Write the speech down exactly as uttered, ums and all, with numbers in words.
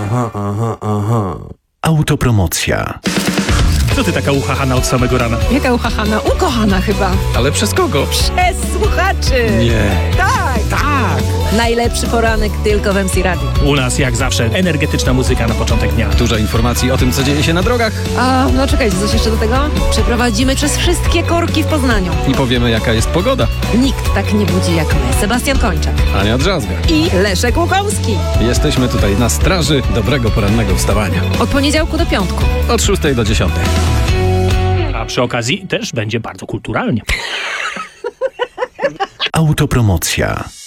Aha, aha, aha. Autopromocja. Co ty taka uchachana od samego rana? Jaka uchachana? Ukochana chyba. Ale przez kogo? Przez słuchaczy. Nie. Tak. Tak. Najlepszy poranek tylko w M C Radio. U nas jak zawsze energetyczna muzyka na początek dnia. Dużo informacji o tym, co dzieje się na drogach. A, no czekajcie, coś jeszcze do tego? Przeprowadzimy przez wszystkie korki w Poznaniu. I powiemy, jaka jest pogoda. Nikt tak nie budzi jak my. Sebastian Kończak. Ania Drzazga. I Leszek Łukomski. Jesteśmy tutaj na straży dobrego porannego wstawania. Od poniedziałku do piątku. Od szóstej do dziesiątej. A przy okazji też będzie bardzo kulturalnie. Autopromocja.